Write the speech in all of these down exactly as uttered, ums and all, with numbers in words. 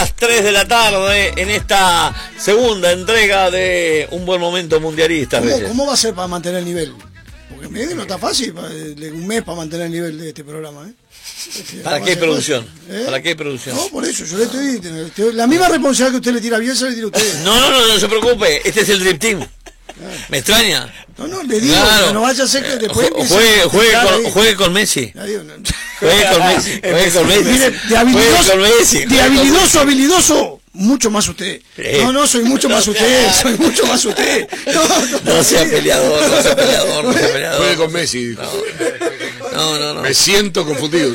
las tres de la tarde en esta segunda entrega de Un Buen Momento Mundialista. ¿Cómo, ¿Cómo va a ser para mantener el nivel? Porque me no está fácil, un mes para mantener el nivel de este programa. ¿eh? ¿Para qué producción? ¿Eh? ¿Para qué producción? No, por eso, yo le estoy, estoy la misma responsabilidad que usted le tira bien, se le tira a usted. No, no, no, no se preocupe, este es el Dream Team. Claro. ¿Me extraña? No, no, le digo, claro. que no vaya a ser que después juegue, juegue, con, juegue con Messi. Juegue con Messi. Juegue con Messi. Mire, de habilidoso, Messi, de habilidoso, habilidoso, mucho más usted. Eh. No, no, soy mucho más usted, soy mucho más usted. No, no, no sea peleador, no sea peleador, no sea peleador. Juegue con Messi. No, no, no. Me siento confundido.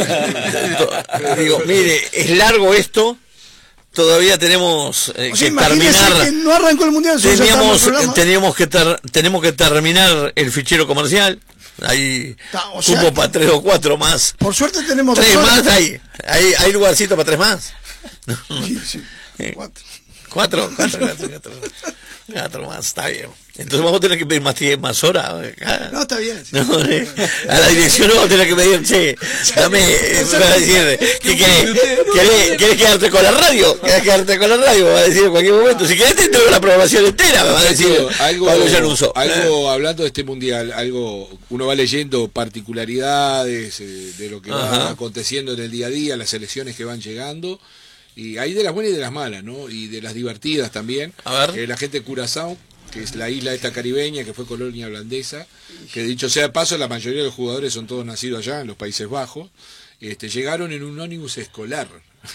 Digo, mire, es largo esto. Todavía tenemos eh, o sea, que terminar. Que no arrancó el mundial. Teníamos, teníamos que ter, tenemos que terminar el fichero comercial. Hay o sea, cupo para tres o cuatro más. Por suerte tenemos tres más. Hay, hay, hay lugarcito para tres más. Sí, sí. Cuatro. Cuatro, cuatro, cuatro, cuatro, cuatro más, está bien. Entonces vamos a tener que pedir más tiempo, más horas. No, está bien. Sí. No, eh, a la dirección no vamos a tener que pedir, che, dame, va a decir, ¿qué querés? ¿Querés quedarte con la radio? ¿Querés quedarte con la radio? Va a decir en cualquier momento. Si querés te tengo la programación entera, me va a decir algo, algo hablando de este mundial, algo, uno va leyendo particularidades eh, de lo que Ajá. va aconteciendo en el día a día, las elecciones que van llegando. Y hay de las buenas y de las malas, ¿no? Y de las divertidas también. A ver. Eh, la gente de Curazao, que es la isla esta caribeña, que fue colonia holandesa, que dicho sea de paso, la mayoría de los jugadores son todos nacidos allá, en los Países Bajos, este, llegaron en un ómnibus escolar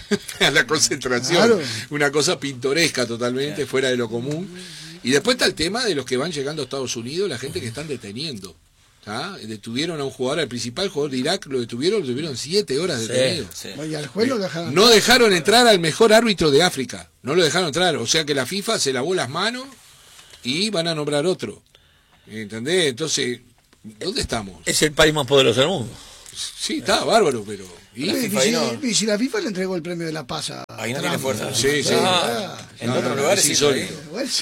a la concentración. Claro. Una cosa pintoresca totalmente, claro. fuera de lo común. Y después está el tema de los que van llegando a Estados Unidos, la gente que están deteniendo. ¿Ah? Detuvieron a un jugador, al principal jugador de Irak, lo detuvieron, lo tuvieron siete horas detenido. Sí, sí. Y al juez lo dejaron no dejaron entrar al mejor árbitro de África, no lo dejaron entrar, o sea que la FIFA se lavó las manos y van a nombrar otro. ¿Entendés? Entonces, ¿dónde estamos? Es el país más poderoso del mundo. Sí, está bárbaro, pero... ¿Y? Y, y, si, no... y si la FIFA le entregó el premio de la paz a... Ahí no tiene fuerza. Sí, sí. Ah, en no, otros no, lugares sí. Insólito.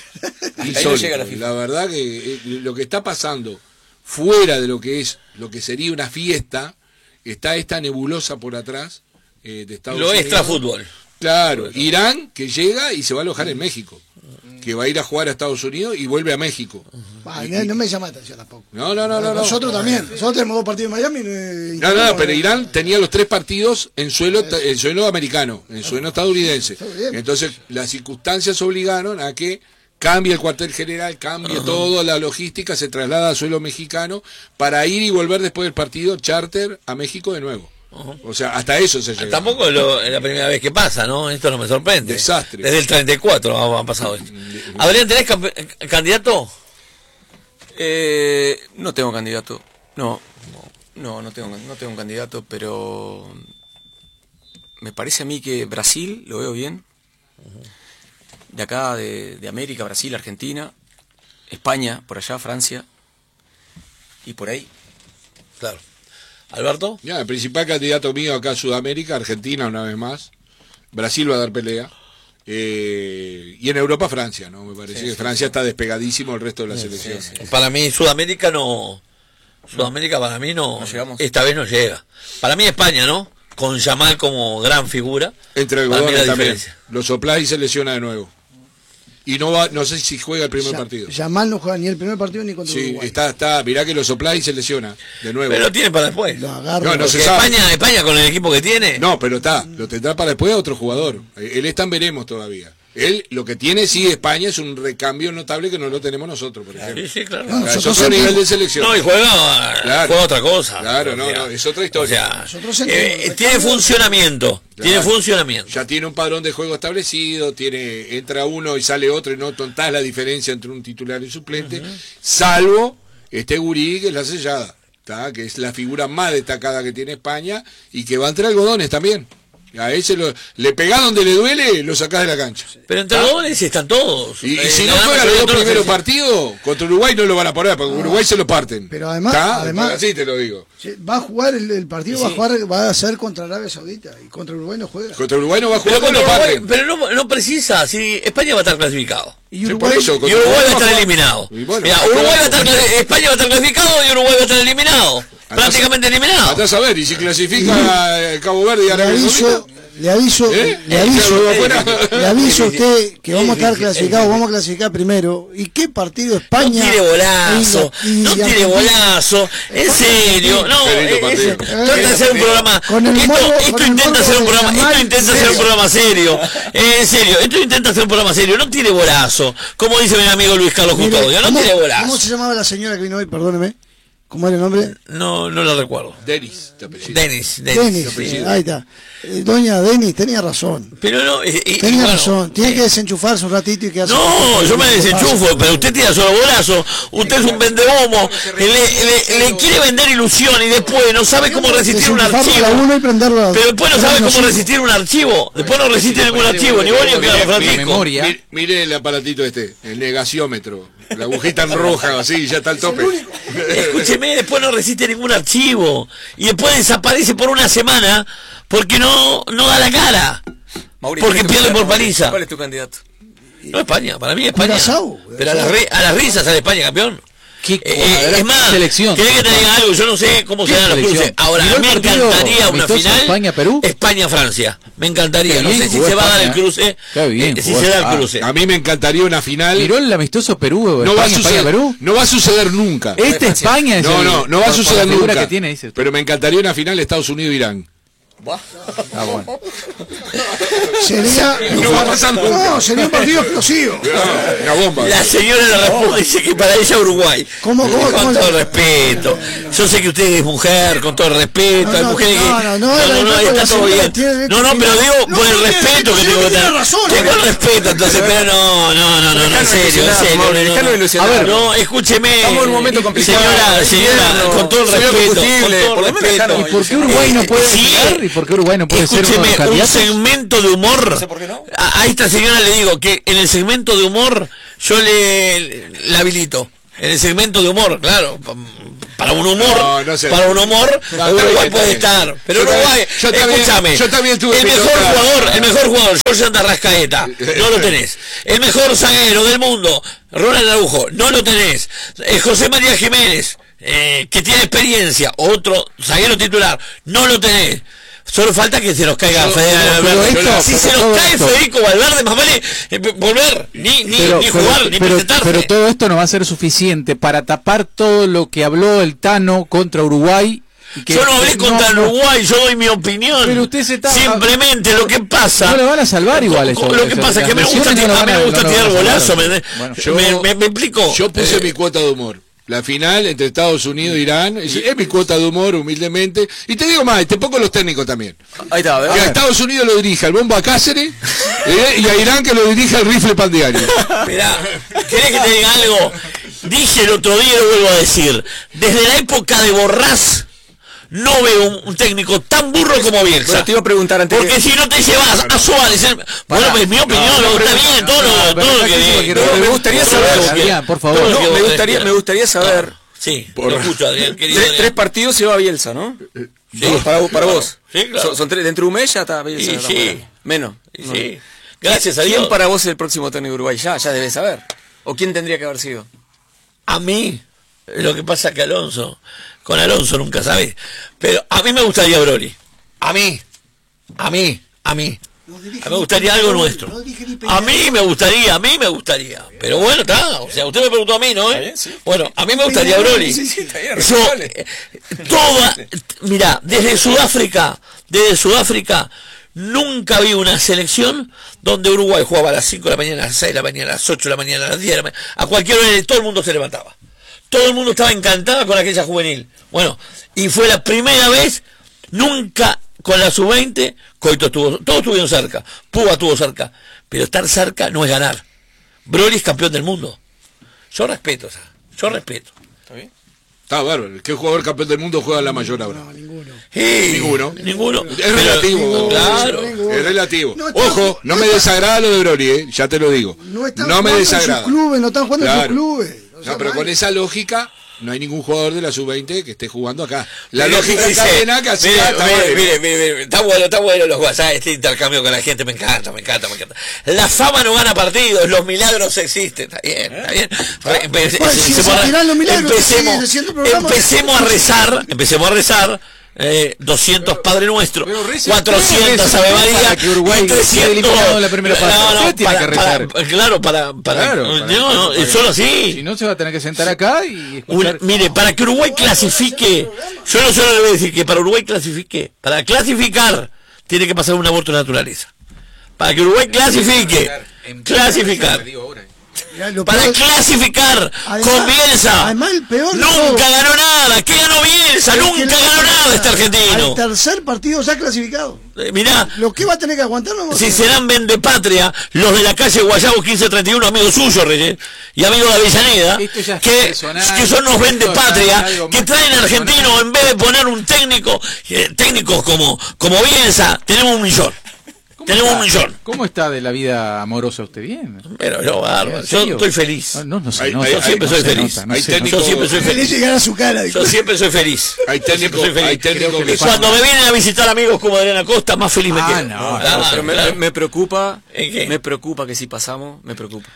Ahí no llega la FIFA. La verdad que eh, lo que está pasando... fuera de lo que es lo que sería una fiesta, está esta nebulosa por atrás eh, de Estados Unidos. Lo extra fútbol. Claro, Irán que llega y se va a alojar en México, que va a ir a jugar a Estados Unidos y vuelve a México. Ah, y, no, no me llama la atención tampoco. No, no, no, no. Nosotros no. también. Nosotros tenemos dos partidos en Miami. Eh, no, no, no, pero Irán tenía los tres partidos en suelo, en suelo americano, en suelo estadounidense. Entonces las circunstancias obligaron a que cambia el cuartel general, cambia uh-huh. toda la logística, se traslada a suelo mexicano para ir y volver después del partido charter a México de nuevo. Uh-huh. O sea, hasta eso se llega. Tampoco es, lo, es la primera vez que pasa, ¿no? Esto no me sorprende. Desastre. Desde el treinta y cuatro ha pasado esto. Adrián, ¿tenés camp- candidato? Eh, no tengo candidato. No, no, no tengo, no tengo un candidato, pero me parece a mí que Brasil, lo veo bien. Uh-huh. De acá, de, de América, Brasil, Argentina, España, por allá, Francia, y por ahí. Claro. ¿Alberto? Ya, el principal candidato mío acá en Sudamérica, Argentina una vez más, Brasil va a dar pelea, eh, y en Europa Francia, ¿no? Me parece sí, que sí, Francia sí. está despegadísimo del resto de las sí, selecciones. Sí, sí. Para mí Sudamérica no, Sudamérica para mí no, no esta vez no llega. Para mí España, ¿no? Con Yamal como gran figura. Entre algodones también. Lo soplás y se lesiona de nuevo. Y no va, no sé si juega el primer ya, partido. Yamal no juega ni el primer partido ni contra sí, Uruguay. está, está, mirá que lo soplás y se lesiona de nuevo. Pero lo tiene para después. Lo agarra, no, no se España, sabe. España con el equipo que tiene. No, pero está, lo tendrá para después a otro jugador. Él está en veremos todavía. Él, lo que tiene sí España es un recambio notable que no lo tenemos nosotros, por ejemplo. Sí, sí, claro. No, es otro siempre... nivel de selección. No, y juega, claro. juega otra cosa. Claro, no, no, es otra historia. O sea, eh, tiene funcionamiento, claro. tiene funcionamiento. Ya tiene un padrón de juego establecido, tiene entra uno y sale otro y no tontás la diferencia entre un titular y un suplente, uh-huh. salvo este gurí que es la sellada, ¿tá? Que es la figura más destacada que tiene España y que va entre algodones también. A ese lo, le pegás donde le duele, lo sacás de la cancha. Pero entre los goles están todos. Y, y si no juega los dos primeros partidos, contra Uruguay no lo van a poner, porque no. Uruguay se lo parten. Pero además, ¿Tá? además así te lo digo. Va a jugar el, el partido, sí. va a jugar, va a ser contra Arabia Saudita. Y contra Uruguay no juega. Contra Uruguay no va a jugar, pero, lo Uruguay, pero no, no precisa, si España va a estar clasificado. Y Uruguay, sí, eso, y Uruguay va a estar eliminado. Bueno, Mirá, Uruguay va a estar, España va a estar clasificado y Uruguay va a estar eliminado. Prácticamente eliminado. Hasta saber, y si clasifica Cabo Verde y Arabia Saudita. Le aviso, ¿Eh? le aviso, ¿Eh? le aviso a usted que vamos a estar clasificados, vamos a clasificar primero. ¿Y qué partido España? No tire bolazo, no tire bolazo, en serio, no, es, trata de hacer un programa, esto, esto intenta hacer un programa, esto intenta hacer un programa serio, en serio, esto intenta hacer un programa serio, no tire bolazo, como dice mi amigo Luis Carlos Custodio, no tire bolazo. ¿Cómo se llamaba la señora que vino hoy? Perdóneme. ¿Cómo era el nombre? No, no lo recuerdo. Denis, te apellido. Denis, Denis, sí, ahí está. Eh, doña Denis tenía razón. Pero no, y, y, tenía bueno, razón. Tiene eh, que desenchufarse un ratito y quedarse. No, yo me desenchufo, pero usted tira solo bolazo. Usted es un vendehumo. Le, le, le quiere vender ilusión y después no sabe cómo resistir un archivo. Pero después no sabe cómo resistir un archivo. Después no resiste ningún archivo, ni vos ni Carlos Francisco. Mire, mire el aparatito este, el negaciómetro. La agujita en roja, así, ya está al tope. Escúcheme, después no resiste ningún archivo. Y después desaparece por una semana porque no, no da la cara. Mauricio, porque pierde por paliza. ¿Cuál es tu candidato? No, España, para mí España. Curazao, pero a las, a las risas sale España campeón. ¿Qué, eh, es más, selección? ¿querés que te diga algo? Yo no sé cómo serán los cruces. Ahora, a mí me encantaría una final España-Perú. España-Francia. Me encantaría. No sé si se va a dar el cruce. Bien, eh, si se da el cruce. A mí me encantaría una final. ¿Miró el amistoso Perú? No España, va a suceder. Perú? No va a suceder nunca. Este España es No, el, no, no va a suceder nunca. Que tiene, dice pero me encantaría una final Estados Unidos-Irán. Ah, bueno. Sería, no va a pasar nunca. No, sería un partido explosivo. No, una bomba. La señora le responde, dice que para ella Uruguay. ¿Cómo, cómo, con cómo todo le... el respeto. Yo sé que usted es mujer, con todo el respeto. No, hay no, mujeres no, que. no, no, no, no, está todo bien. No, no, pero digo por el respeto que tengo que tener. Tengo el respeto, entonces, pero no, no, no, no, en serio, en serio. A ver, no, escúcheme. Estamos en un momento complicado. Señora, señora, con todo el respeto. Con todo el respeto. ¿Y por qué Uruguay no puede llegar? ¿Y por qué Uruguay no puede ser uno de los Escúcheme, un candidatos? segmento de humor. No sé por qué no. A, a esta señora le digo que en el segmento de humor yo le, le habilito. En el segmento de humor, claro. Para un humor, no, no sé. para un humor, no, Uruguay bien, puede bien. estar. Pero yo Uruguay, también, yo también, escúchame, yo también tuve el mejor pelota. jugador, el mejor jugador, Jorge Arrascaeta, no lo tenés. El mejor zaguero del mundo, Ronald Araujo, no lo tenés. Eh, José María Jiménez, eh, que tiene experiencia, otro zaguero titular, no lo tenés. Solo falta que se nos caiga Yo- Federico pero Valverde. esto- Si pero se nos todo cae esto- Federico Valverde, más vale eh, volver, ni, ni, Pero, ni pero- jugar, ni pero- presentarse. pero todo esto no va a ser suficiente para tapar todo lo que habló el Tano contra Uruguay. Y que yo no hablé contra el Uruguay, yo doy mi opinión. Pero usted se está- Simplemente lo que pasa. No lo van a salvar igual eso. Lo que eso, pasa es las que me gusta, lesiones no lo a mí van a- me gusta no lo tirar van a golazo. salvar. Me, Bueno, yo- me, me, me explico. Yo puse Eh, mi cuota de humor. La final entre Estados Unidos e Irán es, es mi cuota de humor, humildemente. Y te digo más, te pongo los técnicos también. Ahí está, a ver. Que a Estados Unidos lo dirija el Bomba Cáceres eh, y a Irán que lo dirija el Rifle Pandiario. Mirá, ¿querés que te diga algo? Dije el otro día y lo vuelvo a decir. Desde la época de Borrás, no veo un, un técnico tan burro como Bielsa. Bueno, te iba a preguntar antes. Porque si no te llevas a Suárez, el- bueno, pues mi opinión, no, no, no, está no, bien, no, todo no, lo, pero todo lo acá que sí, porque todo no, lo me que- gustaría todo saber, lo que- Adrián, por favor. todo lo No, que me vos gustaría, quieras. me gustaría saber. Sí, Por- lo escucho, Adrián, querido. Tres, Adrián. tres partidos se va Bielsa, ¿no? Sí. Dos, para, vos- para vos. Sí, claro. Son, son tres, dentro de un mes ya está Bielsa. Sí, está sí. fuera. Menos. Sí, No. sí. Gracias a ¿Quién Dios. para vos es el próximo técnico de Uruguay? Ya, ya debes saber. ¿O quién tendría que haber sido? A mí, lo que pasa es que Alonso, con Alonso nunca sabes, pero a mí me gustaría Broly. A mí, a mí, a mí. A mí me gustaría algo nuestro. A mí me gustaría, a mí me gustaría. Pero bueno, está. O sea, usted me preguntó a mí, ¿no? ¿Eh? Bueno, a mí me gustaría Broly. Sí, sí, está bien, Yo, respetable. eh, toda, mira, desde Sudáfrica, desde Sudáfrica, nunca vi una selección donde Uruguay jugaba a las cinco de la mañana, a las seis de la mañana, a las ocho de la mañana, a las diez de la mañana, a cualquier hora, todo el mundo se levantaba. Todo el mundo estaba encantado con aquella juvenil. Bueno, y fue la primera vez, nunca con la sub veinte, Coito estuvo, todos estuvieron cerca, Púa estuvo cerca, pero estar cerca no es ganar. Broly es campeón del mundo. Yo respeto, o sea, yo respeto. ¿Está bien? Está bárbaro. ¿Qué jugador campeón del mundo juega la mayor ahora? No, ninguno. Sí, Ninguno. Ninguno. Es Pero- relativo. Claro. Es relativo. No está- Ojo, no no me está- desagrada lo de Broly, eh, ya te lo digo. No están No me jugando en sus desagrada. clubes, no están jugando en sus Claro. clubes. O sea, No, pero no con hay- esa lógica, no hay ningún jugador de la sub veinte que esté jugando acá. La Mire, lógica dice, cadena que hacía. mire, está mire, bien. mire, mire, mire, está bueno, está bueno los WhatsApp, este intercambio con la gente, me encanta, me encanta, me encanta. La fama no gana partidos, los milagros existen, está bien, está bien. Empe- Pues, si empecemos a- existirán los milagros, empecemos, sigue haciendo programas. empecemos a rezar, empecemos a rezar, Eh, doscientos Padre Nuestro, cuatrocientos Ave María, que Uruguay quede eliminado en la primera fase. No, no, Usted tiene para, que rezar. para, claro, para, para, Claro, no, para- no, para- solo así. Si no, se va a tener que sentar acá y Una- escuchar. mire, para que Uruguay clasifique, yo no solo le voy a decir que para Uruguay clasifique, para clasificar tiene que pasar un aborto de naturaleza. Para que Uruguay clasifique, clasificar. Mirá, lo Para peor- clasificar Además- con Bielsa. además el peor de todo- Nunca ganó nada. ¿Qué ganó Bielsa? es que Nunca el- ganó nada este argentino. Al tercer partido ya clasificado. Eh, Mirá, Lo que va a tener que aguantar no va a si ser- serán vendepatria los de la calle Guayabo quince treinta y uno, amigos suyos, Reyes, y amigos de Avellaneda, Esto ya es que, personal, que son los esto vendepatria, ya es algo que más traen personal. argentinos en vez de poner un técnico, eh, técnicos como, como Bielsa, tenemos un millón. ¿Cómo Tenemos está? un millón. ¿Cómo está de la vida amorosa usted? Bien. Pero yo, bárbaro, ¿En yo serio? estoy feliz. No, no, no se Hay- nota. hay- Yo siempre no soy se feliz. nota, no Hay se nota. técnico- Yo siempre soy Que le feliz. llegar a su cara. dijo. Yo siempre soy feliz. Hay Yo siempre técnicos soy feliz. hay técnicos que Cuando son- me vienen a visitar amigos como Adriana Costa, más feliz me Ah, quedo. no, Ah, Pero me, claro. me preocupa, ¿En qué? me preocupa que si pasamos, me preocupa.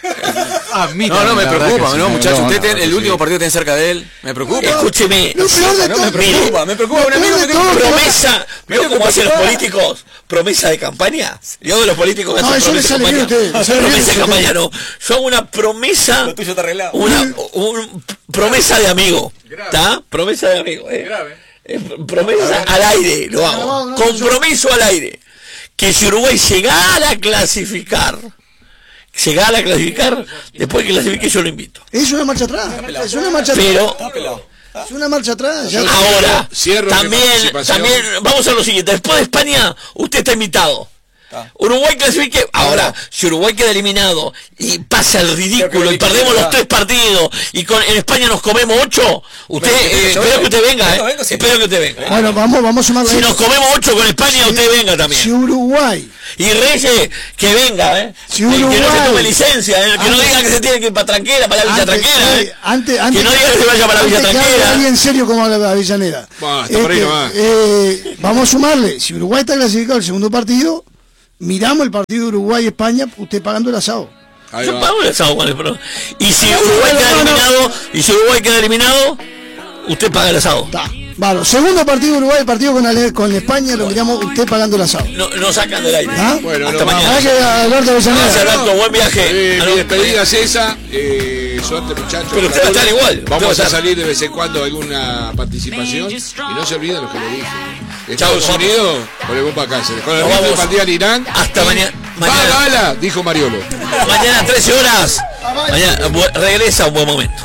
Ah, mira, No, no, me la verdad preocupa, que no, sí, muchachos, no, usted no, tiene el sí. último partido que tiene cerca de él, me preocupa. Escúcheme. Lo peor de no, todo- me preocupa, me preocupa, un Lo amigo peor que de todo- Promesa, ¿vio Medio cómo que hacen los preocupada. políticos? Promesa de campaña. Yo de los políticos que No, hacen eso le promesa de sale bien a campaña. usted, le sale bien a Promesa de usted. campaña no. Yo hago una promesa. Lo tuyo está arreglado. Una un- promesa de amigo. ¿Está? Promesa de amigo. eh. Eh, promesa al aire, lo No, hago. no, Compromiso al aire. Que si Uruguay llegara a clasificar, llegara a clasificar, después que clasifique yo lo invito. Es una marcha atrás. Es una marcha atrás. Pero Es una marcha atrás. ya- ahora, Cierro mi también, participación. también, vamos a lo siguiente. Después de España, usted está invitado. Uruguay clasifique. Ahora, si Uruguay queda eliminado y pasa el ridículo y perdemos los tres partidos y con, en España nos comemos ocho, usted, Bueno, eh, yo espero vengo. que usted venga, Vengo, eh. vengo, sí. Espero que usted venga. eh. Bueno, vamos, vamos a sumarle. Si nos comemos ocho con España, usted venga Si también. Uruguay, Y Reyes, que venga, eh. Si Eh, que no se Uruguay- tome licencia, eh. Que no Antes- diga que se tiene que ir para Tranquera, para la Villa antes, Tranquera, eh, eh. antes, antes, Que no diga que se vaya para la Villa antes que hable Tranquera. alguien serio como la Avellaneda. Bah, está por ahí nomás. eh, vamos a sumarle. Si Uruguay está clasificado al segundo partido, miramos el partido de Uruguay-España, usted pagando el asado. Ahí Yo va. pago el asado con el pro- Y si Uruguay queda eliminado, y si Uruguay queda eliminado, usted paga el asado. Está. Vale, segundo partido de Uruguay, partido con, Ale- con España, lo miramos usted pagando el asado. No, no sacan del aire. ¿Ah? Bueno, Hasta lo mañana. Ahora que Alberto Avellaneda. Gracias, Alberto, buen viaje. Eh, Ah, mi no, despedida es esa. Eh, suerte, muchachos. Pero usted va a estar igual, usted va a Vamos a estar. salir de vez en cuando alguna participación. Y no se olviden lo que le dije. Chau, Estados vamos. Unidos, con el bomba Cáceres. Con el Nos ritmo de vamos. partida en Irán. Hasta mañana. Va Mañana, bala, dijo Mariolo. mañana trece horas. Mañana bu- regresa un buen momento.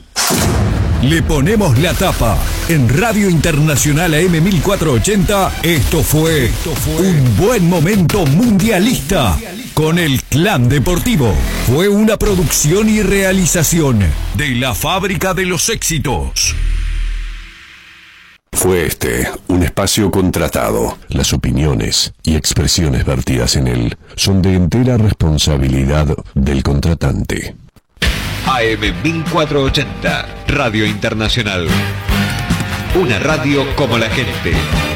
Le ponemos la tapa. En Radio Internacional A M mil cuatrocientos ochenta, esto fue, esto fue un buen momento mundialista con el Clan Deportivo. Fue una producción y realización de la Fábrica de los Éxitos. Fue este un espacio contratado. Las opiniones y expresiones vertidas en él son de entera responsabilidad del contratante. A M mil cuatrocientos ochenta, Radio Internacional. Una radio como la gente.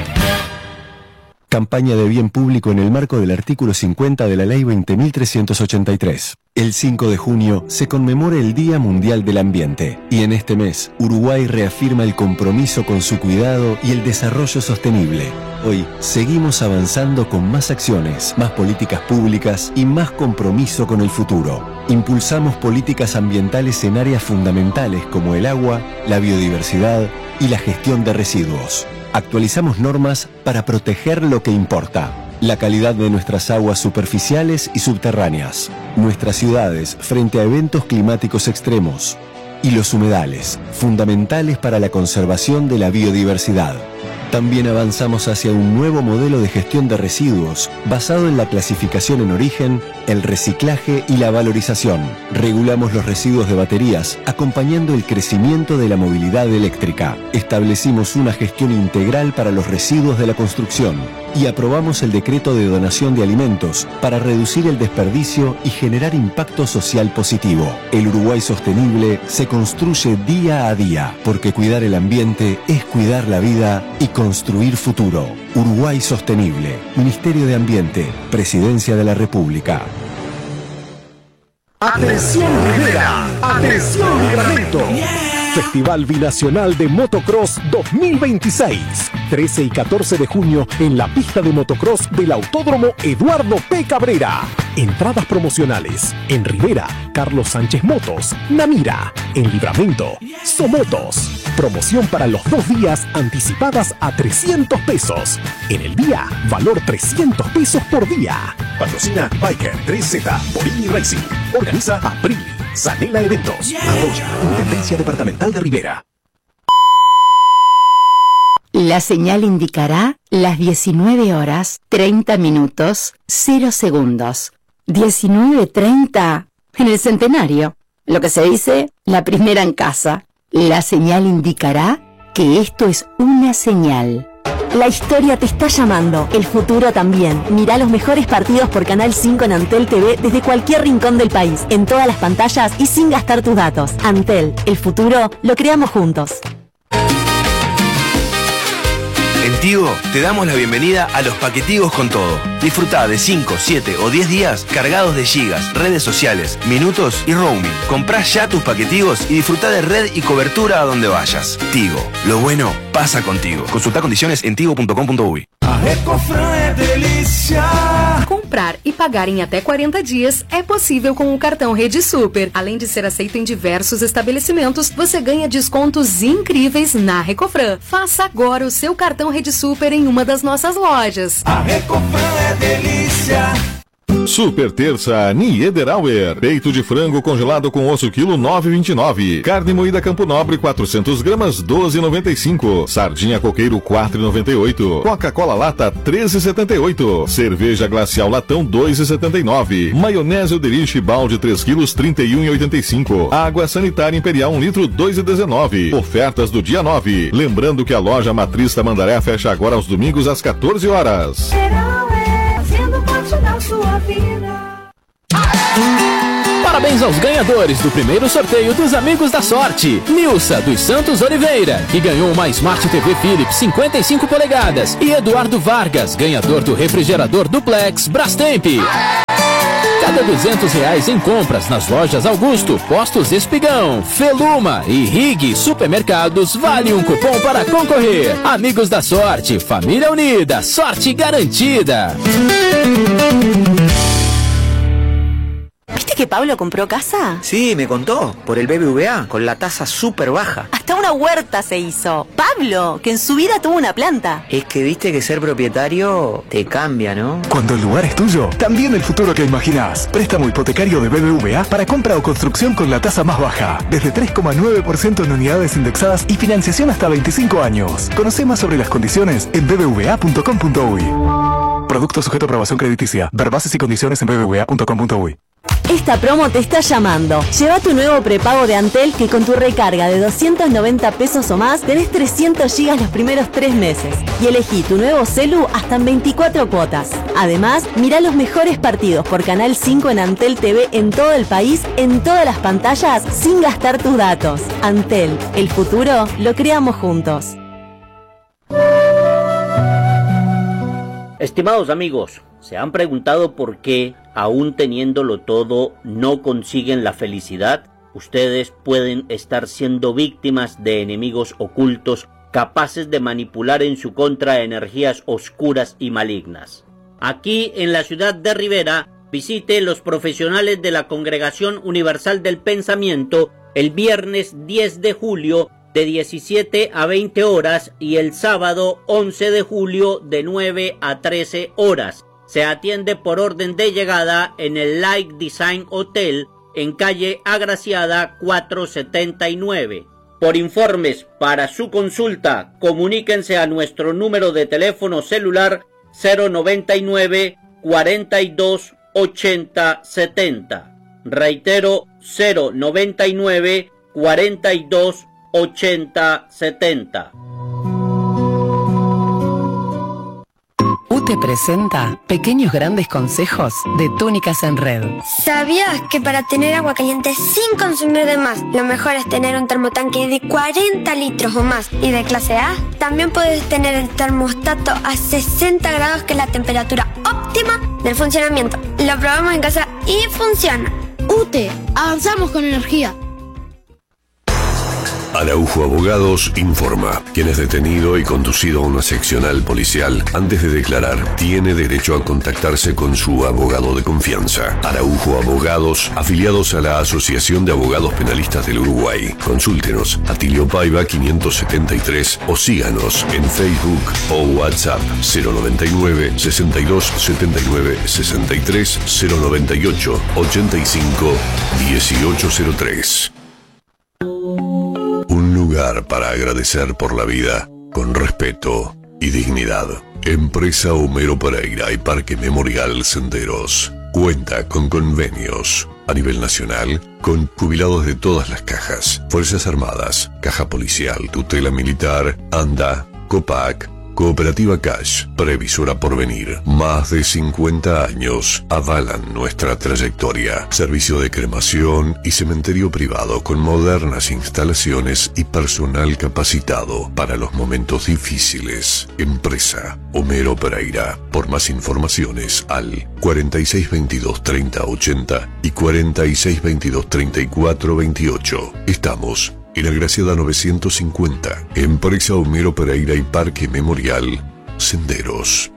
Campaña de bien público en el marco del artículo cincuenta de la Ley veinte mil trescientos ochenta y tres. El cinco de junio se conmemora el Día Mundial del Ambiente y en este mes Uruguay reafirma el compromiso con su cuidado y el desarrollo sostenible. Hoy seguimos avanzando con más acciones, más políticas públicas y más compromiso con el futuro. Impulsamos políticas ambientales en áreas fundamentales como el agua, la biodiversidad y la gestión de residuos. Actualizamos normas para proteger lo que importa: la calidad de nuestras aguas superficiales y subterráneas, nuestras ciudades frente a eventos climáticos extremos y los humedales, fundamentales para la conservación de la biodiversidad. También avanzamos hacia un nuevo modelo de gestión de residuos basado en la clasificación en origen, el reciclaje y la valorización. Regulamos los residuos de baterías, acompañando el crecimiento de la movilidad eléctrica. Establecimos una gestión integral para los residuos de la construcción y aprobamos el decreto de donación de alimentos para reducir el desperdicio y generar impacto social positivo. El Uruguay sostenible se construye día a día, porque cuidar el ambiente es cuidar la vida y construir futuro. Uruguay sostenible. Ministerio de Ambiente. Presidencia de la República. Atención Rivera, atención Livramento. Festival Binacional de Motocross dos mil veintiséis. trece y catorce de junio en la pista de motocross del Autódromo Eduardo P. Cabrera. Entradas promocionales en Rivera, Carlos Sánchez Motos, Namira. En Libramento, Somotos. Promoción para los dos días anticipadas a trescientos pesos. En el día, valor trescientos pesos por día. Patrocina Biker tres Z, Borini Racing. Organiza April. Sanela Eventos. Apoya Intendencia Departamental de Rivera. La señal indicará las diecinueve horas, treinta minutos, cero segundos. diecinueve treinta en el centenario. Lo que se dice, la primera en casa. La señal indicará que esto es una señal. La historia te está llamando, el futuro también. Mirá los mejores partidos por Canal cinco en Antel T V desde cualquier rincón del país, en todas las pantallas y sin gastar tus datos. Antel, el futuro lo creamos juntos. En Tigo te damos la bienvenida a los paquetigos con todo. Disfrutá de cinco, siete o diez días cargados de gigas, redes sociales, minutos y roaming. Comprá ya tus paquetigos y disfrutá de red y cobertura a donde vayas. Tigo, lo bueno pasa contigo. Consulta condiciones en tigo punto com punto uy. A Recofran é delícia. Comprar e pagar em até quarenta dias é possível com o cartão Rede Super. Além de ser aceito em diversos estabelecimentos, você ganha descontos incríveis na Recofran. Faça agora o seu cartão Rede Super em uma das nossas lojas. A Recofran é delícia. Super terça Niederauer. Peito de frango congelado com osso quilo nove e vinte e nove. Carne moída Campo Nobre quatrocentas gramas doze e noventa e cinco. Sardinha coqueiro quatro e noventa e oito. Coca-Cola lata treze e setenta e oito. Cerveja glacial latão dois e setenta e nove. Maionese Oderich balde três quilos trinta e um e oitenta e cinco. Água sanitária Imperial um litro dois e dezenove. Ofertas do dia nove. Lembrando que a loja Matriz Tamandaré fecha agora aos domingos às quatorze horas. Sua vida. Parabéns aos ganhadores do primeiro sorteio dos Amigos da Sorte. Nilsa dos Santos Oliveira, que ganhou uma Smart T V Philips cinquenta e cinco polegadas. E Eduardo Vargas, ganhador do refrigerador Duplex Brastemp. Cada duzentos reais em compras nas lojas Augusto, Postos Espigão, Feluma e Rig Supermercados vale um cupom para concorrer. Amigos da Sorte, família unida, sorte garantida. ¿Viste que Pablo compró casa? Sí, me contó, por el B B V A, con la tasa súper baja. Hasta una huerta se hizo. Pablo, que en su vida tuvo una planta. Es que viste que ser propietario te cambia, ¿no? Cuando el lugar es tuyo, también el futuro que imaginás. Préstamo hipotecario de B B V A para compra o construcción con la tasa más baja. Desde tres coma nueve por ciento en unidades indexadas y financiación hasta veinticinco años. Conoce más sobre las condiciones en b b v a punto com punto uy. Producto sujeto a aprobación crediticia. Ver bases y condiciones en b b v a punto com punto uy. Esta promo te está llamando. Lleva tu nuevo prepago de Antel que con tu recarga de doscientos noventa pesos o más tenés trescientos gigas los primeros tres meses. Y elegí tu nuevo celu hasta en veinticuatro cuotas. Además, mirá los mejores partidos por Canal cinco en Antel T V en todo el país, en todas las pantallas, sin gastar tus datos. Antel, el futuro lo creamos juntos. Estimados amigos, ¿se han preguntado por qué, aún teniéndolo todo, no consiguen la felicidad? Ustedes pueden estar siendo víctimas de enemigos ocultos capaces de manipular en su contra energías oscuras y malignas. Aquí, en la ciudad de Rivera, visite los profesionales de la Congregación Universal del Pensamiento el viernes diez de julio de diecisiete a veinte horas y el sábado once de julio de nueve a trece horas. Se atiende por orden de llegada en el Light Design Hotel en calle Agraciada cuatrocientos setenta y nueve. Por informes para su consulta, comuníquense a nuestro número de teléfono celular cero noventa y nueve, cuarenta y dos, ochenta, setenta. Reitero, cero noventa y nueve, cuarenta y dos, ochenta, setenta. U T E presenta Pequeños Grandes Consejos de Túnicas en Red. ¿Sabías que para tener agua caliente sin consumir de más, lo mejor es tener un termotanque de cuarenta litros o más y de clase A? También puedes tener el termostato a sesenta grados, que es la temperatura óptima del funcionamiento. Lo probamos en casa y funciona. U T E, avanzamos con energía. Araujo Abogados informa. Quien es detenido y conducido a una seccional policial antes de declarar tiene derecho a contactarse con su abogado de confianza. Araujo Abogados, afiliados a la Asociación de Abogados Penalistas del Uruguay. Consúltenos a Tilio Paiva quinientos setenta y tres o síganos en Facebook o WhatsApp cero noventa y nueve, sesenta y dos, setenta y nueve, sesenta y tres, cero noventa y ocho, ochenta y cinco, dieciocho cero tres. Un lugar para agradecer por la vida con respeto y dignidad. Empresa Homero Pereira y Parque Memorial Senderos cuenta con convenios a nivel nacional con jubilados de todas las cajas: Fuerzas Armadas, Caja Policial, Tutela Militar, ANDA, COPAC, Cooperativa Cash, Previsora Porvenir. Más de cincuenta años avalan nuestra trayectoria. Servicio de cremación y cementerio privado con modernas instalaciones y personal capacitado para los momentos difíciles. Empresa Homero Pereira. Por más informaciones al cuarenta y seis veintidós treinta ochenta y cuarenta y seis veintidós treinta y cuatro veintiocho. Estamos en Agraciada novecientos cincuenta, Empresa Homero Pereira y Parque Memorial Senderos.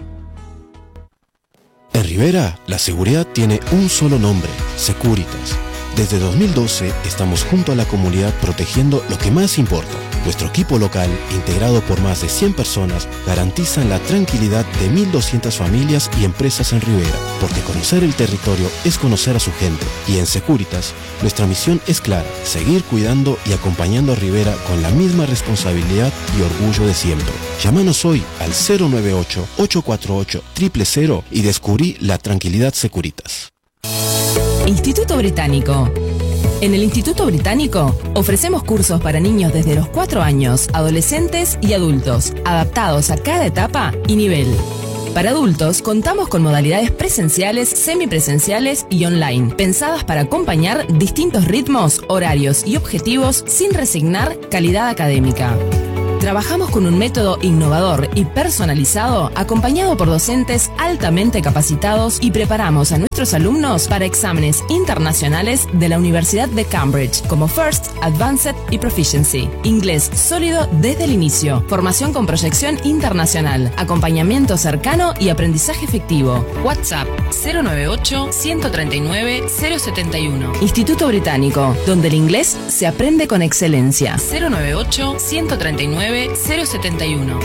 En Rivera, la seguridad tiene un solo nombre: Securitas. Desde dos mil doce estamos junto a la comunidad protegiendo lo que más importa. Nuestro equipo local, integrado por más de cien personas, garantizan la tranquilidad de mil doscientas familias y empresas en Rivera, porque conocer el territorio es conocer a su gente. Y en Securitas, nuestra misión es clara: seguir cuidando y acompañando a Rivera con la misma responsabilidad y orgullo de siempre. Llámanos hoy al cero nueve ocho, ocho cuatro ocho, cero cero cero y descubrí la tranquilidad Securitas. Instituto Británico. En el Instituto Británico ofrecemos cursos para niños desde los cuatro años, adolescentes y adultos, adaptados a cada etapa y nivel. Para adultos contamos con modalidades presenciales, semipresenciales y online, pensadas para acompañar distintos ritmos, horarios y objetivos sin resignar calidad académica. Trabajamos con un método innovador y personalizado, acompañado por docentes altamente capacitados, y preparamos a nuestros alumnos para exámenes internacionales de la Universidad de Cambridge, como First, Advanced y Proficiency. Inglés sólido desde el inicio, formación con proyección internacional, acompañamiento cercano y aprendizaje efectivo. WhatsApp cero nueve ocho, uno tres nueve, cero siete uno. Instituto Británico, donde el inglés se aprende con excelencia. cero nueve ocho, uno tres nueve, cero siete uno.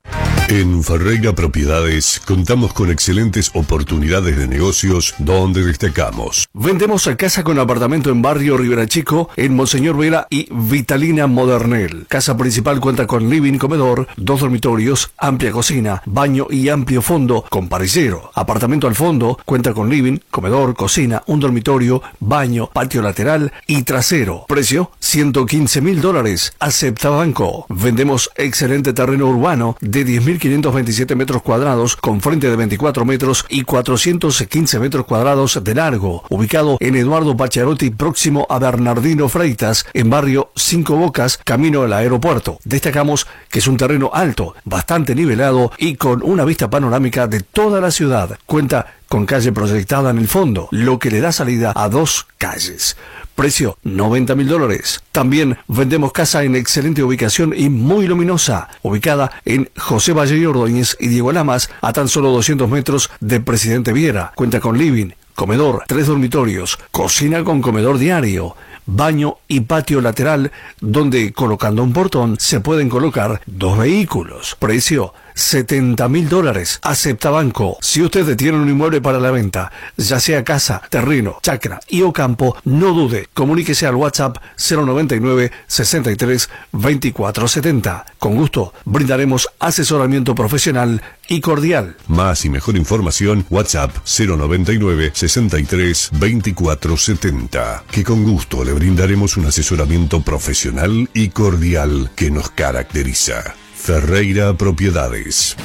En Ferreira Propiedades contamos con excelentes oportunidades de negocios donde destacamos. Vendemos a casa con apartamento en barrio Rivera Chico, en Monseñor Vera y Vitalina Modernel. Casa principal cuenta con living, comedor, dos dormitorios, amplia cocina, baño y amplio fondo con parrillero. Apartamento al fondo cuenta con living, comedor, cocina, un dormitorio, baño, patio lateral y trasero. Precio ciento quince mil dólares. Acepta banco. Vendemos excelente terreno urbano de diez mil quinientos veintisiete metros cuadrados con frente de veinticuatro metros y cuatrocientos quince metros cuadrados de largo, ubicado en Eduardo Pacharotti, próximo a Bernardino Freitas, en barrio Cinco Bocas, camino al aeropuerto. Destacamos que es un terreno alto, bastante nivelado y con una vista panorámica de toda la ciudad. Cuenta con calle proyectada en el fondo, lo que le da salida a dos calles. Precio noventa mil dólares. También vendemos casa en excelente ubicación y muy luminosa, ubicada en José Valle y Ordóñez y Diego Lamas, a tan solo doscientos metros de Presidente Viera. Cuenta con living, comedor, tres dormitorios, cocina con comedor diario, baño y patio lateral, donde colocando un portón se pueden colocar dos vehículos. Precio setenta mil dólares. Acepta banco. Si usted tiene un inmueble para la venta, ya sea casa, terreno, chacra y o campo, no dude, comuníquese al WhatsApp cero noventa y nueve, sesenta y tres, veinticuatro setenta. Con gusto brindaremos asesoramiento profesional y cordial. Más y mejor información, WhatsApp cero noventa y nueve, sesenta y tres, veinticuatro setenta. Que con gusto le brindaremos un asesoramiento profesional y cordial que nos caracteriza. Ferreira Propiedades.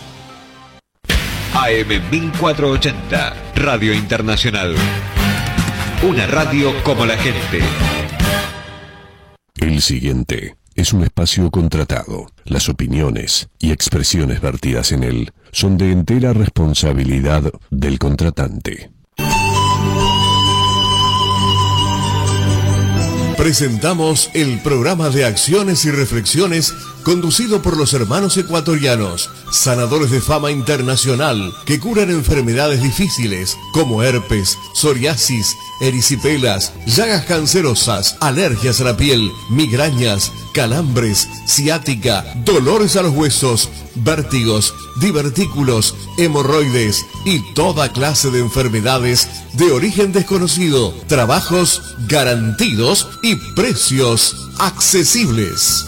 A M mil cuatrocientos ochenta, Radio Internacional. Una radio como la gente. El siguiente es un espacio contratado. Las opiniones y expresiones vertidas en él son de entera responsabilidad del contratante. Presentamos el programa de acciones y reflexiones conducido por los hermanos ecuatorianos, sanadores de fama internacional que curan enfermedades difíciles como herpes, psoriasis, erisipelas, llagas cancerosas, alergias a la piel, migrañas, calambres, ciática, dolores a los huesos, vértigos, divertículos, hemorroides y toda clase de enfermedades de origen desconocido. Trabajos garantidos y precios accesibles.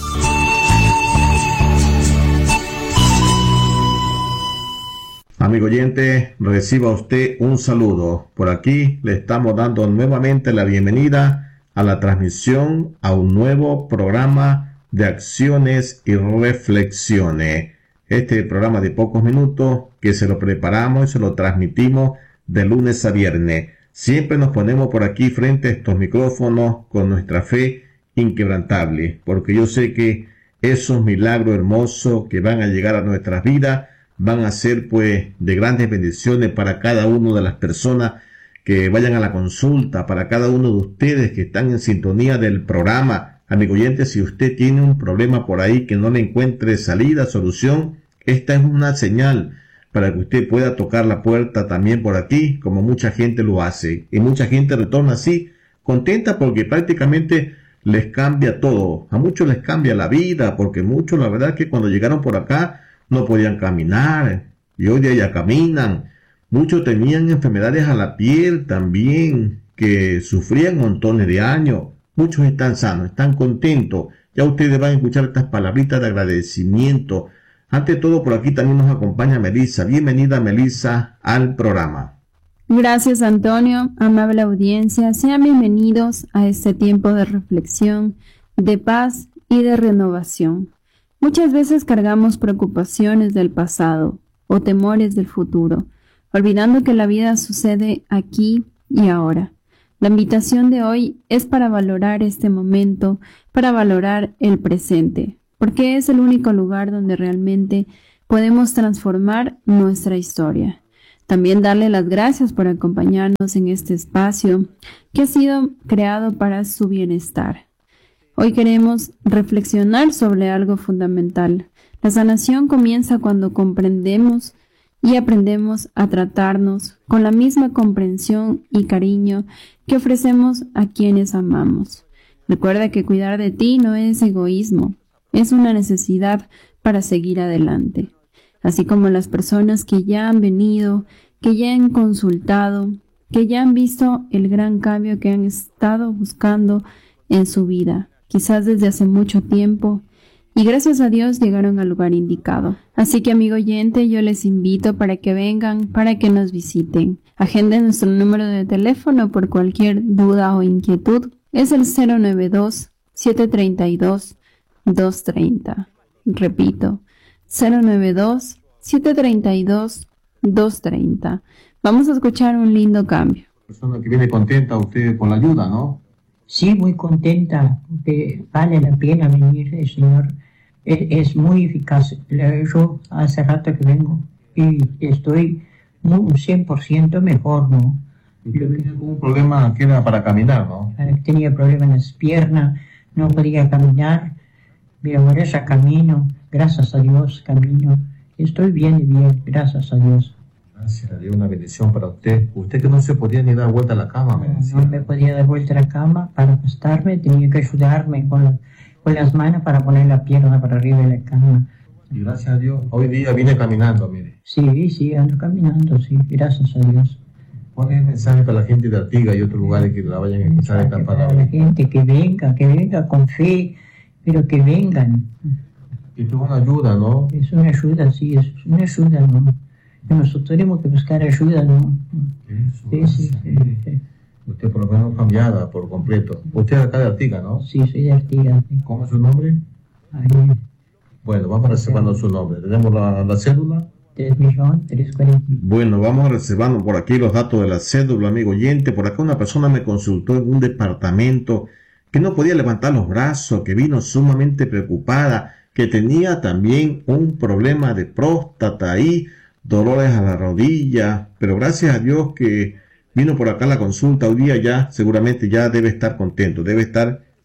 Amigo oyente, reciba usted un saludo. Por aquí le estamos dando nuevamente la bienvenida a la transmisión a un nuevo programa de acciones y reflexiones. Este programa de pocos minutos que se lo preparamos y se lo transmitimos de lunes a viernes. Siempre nos ponemos por aquí frente a estos micrófonos con nuestra fe inquebrantable, porque yo sé que esos milagros hermosos que van a llegar a nuestras vidas van a ser pues de grandes bendiciones para cada una de las personas que vayan a la consulta, para cada uno de ustedes que están en sintonía del programa. Amigo oyente, si usted tiene un problema por ahí que no le encuentre salida, solución, esta es una señal para que usted pueda tocar la puerta también por aquí, como mucha gente lo hace. Y mucha gente retorna así, contenta porque prácticamente les cambia todo. A muchos les cambia la vida, porque muchos, la verdad, que cuando llegaron por acá no podían caminar, y hoy día ya caminan. Muchos tenían enfermedades a la piel también, que sufrían montones de años. Muchos están sanos, están contentos. Ya ustedes van a escuchar estas palabritas de agradecimiento. Ante todo, por aquí también nos acompaña Melissa. Bienvenida, Melissa, al programa. Gracias, Antonio. Amable audiencia, sean bienvenidos a este tiempo de reflexión, de paz y de renovación. Muchas veces cargamos preocupaciones del pasado o temores del futuro, olvidando que la vida sucede aquí y ahora. La invitación de hoy es para valorar este momento, para valorar el presente, porque es el único lugar donde realmente podemos transformar nuestra historia. También darle las gracias por acompañarnos en este espacio que ha sido creado para su bienestar. Hoy queremos reflexionar sobre algo fundamental. La sanación comienza cuando comprendemos y aprendemos a tratarnos con la misma comprensión y cariño que ofrecemos a quienes amamos. Recuerda que cuidar de ti no es egoísmo, es una necesidad para seguir adelante. Así como las personas que ya han venido, que ya han consultado, que ya han visto el gran cambio que han estado buscando en su vida, quizás desde hace mucho tiempo, y gracias a Dios llegaron al lugar indicado. Así que, amigo oyente, yo les invito para que vengan, para que nos visiten. Agenden nuestro número de teléfono por cualquier duda o inquietud. Es el cero nueve dos, siete tres dos, dos tres cero. Repito, cero nueve dos, siete tres dos, dos tres cero. Vamos a escuchar un lindo cambio. Persona que viene contenta usted por la ayuda, ¿no? Sí, muy contenta, porque vale la pena venir, el Señor es, es muy eficaz. Yo hace rato que vengo y estoy un cien por ciento mejor, ¿no? Usted tenía algún problema que era para caminar, ¿no? Tenía problemas en las piernas, no podía caminar, pero ahora ya camino, gracias a Dios camino. Estoy bien y bien, gracias a Dios. Gracias a Dios, una bendición para usted. Usted que no se podía ni dar vuelta a la cama, me decía. No me podía dar vuelta a la cama para acostarme, tenía que ayudarme con, la, con las manos para poner la pierna para arriba de la cama. Y gracias a Dios, hoy día viene caminando, mire. Sí, sí, ando caminando, sí, gracias a Dios. ¿Cuál es el mensaje para la gente de Artigas y otros lugares que la vayan a escuchar esta palabra? Para la gente que venga, que venga con fe, pero que vengan. Esto es una ayuda, ¿no? Es una ayuda, sí, es una ayuda, ¿no? Nosotros tenemos que buscar ayuda, ¿no? Eso, sí, sí, sí, sí. Usted por lo menos cambiada por completo. Usted es acá de Artigas, ¿no? Sí, soy de Artigas. Sí. ¿Cómo es su nombre? Ahí. Bueno, vamos reservando su nombre. ¿Tenemos la, la cédula? tres millones trescientos cuarenta. Bueno, vamos reservando por aquí los datos de la cédula, amigo oyente. Por acá una persona me consultó en un departamento que no podía levantar los brazos, que vino sumamente preocupada, que tenía también un problema de próstata ahí, dolores a la rodilla, pero gracias a Dios que vino por acá la consulta hoy día, ya seguramente ya debe estar contento, debe estar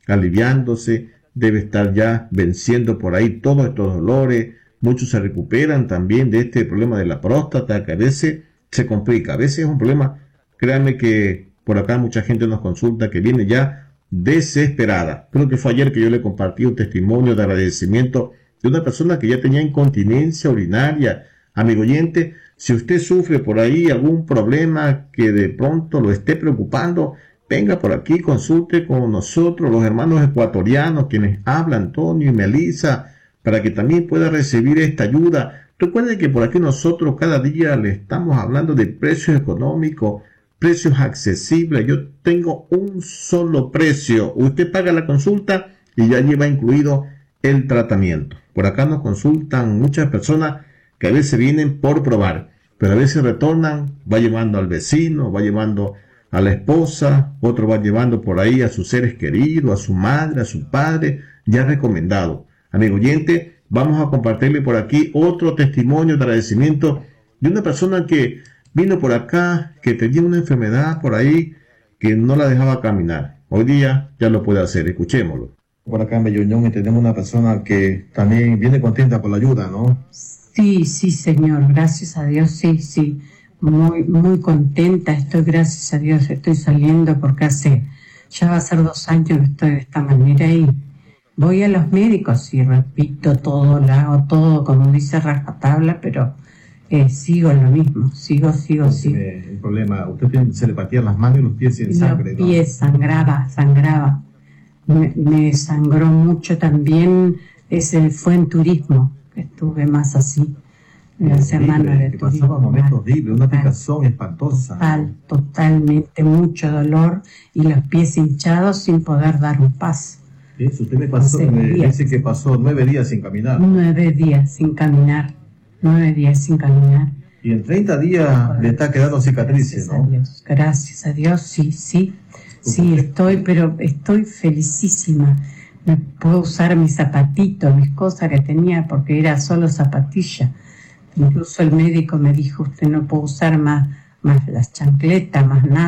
aliviándose, debe estar ya venciendo por ahí todos estos dolores. Muchos se recuperan también de este problema de la próstata, que a veces se complica, a veces es un problema. Créanme que por acá mucha gente nos consulta que viene ya desesperada. Creo que fue ayer que yo le compartí un testimonio de agradecimiento de una persona que ya tenía incontinencia urinaria. Amigo oyente, si usted sufre por ahí algún problema que de pronto lo esté preocupando, venga por aquí, consulte con nosotros, los hermanos ecuatorianos, quienes hablan, Antonio y Melissa, para que también pueda recibir esta ayuda. Recuerden que por aquí nosotros cada día le estamos hablando de precios económicos, precios accesibles. Yo tengo un solo precio. Usted paga la consulta y ya lleva incluido el tratamiento. Por acá nos consultan muchas personas que a veces vienen por probar, pero a veces retornan, va llevando al vecino, va llevando a la esposa, otro va llevando por ahí a sus seres queridos, a su madre, a su padre, ya recomendado. Amigo oyente, vamos a compartirle por aquí otro testimonio de agradecimiento de una persona que vino por acá, que tenía una enfermedad por ahí que no la dejaba caminar. Hoy día ya lo puede hacer, escuchémoslo. Por acá en Belloñón tenemos una persona que también viene contenta por la ayuda, ¿no? Sí, sí, señor, gracias a Dios, sí, sí, muy, muy contenta estoy, gracias a Dios, estoy saliendo porque hace, ya va a ser dos años que estoy de esta manera y voy a los médicos y repito todo, lo hago todo como dice rajatabla, pero eh, sigo en lo mismo, sigo, sigo, sigo. El problema, usted tiene, se le partían las manos y los pies sin sangre, ¿no? Los pies sangraba, sangraba, me, me sangró mucho también, ese fue en turismo. Estuve más así, la semana de turismo. Pasaba momentos horribles, una picazón espantosa. Total, totalmente, mucho dolor y los pies hinchados sin poder dar un paso. Eso, usted me pasó, me dice que pasó nueve días sin caminar. Nueve días sin caminar, nueve días sin caminar. Y en treinta días le está quedando cicatrices, ¿no? Gracias a Dios, gracias a Dios, sí, sí, sí, estoy, pero estoy felicísima. Me puedo usar mis zapatitos, mis cosas que tenía, porque era solo zapatilla. Incluso el médico me dijo, usted no puede usar más, más las chancletas, más nada.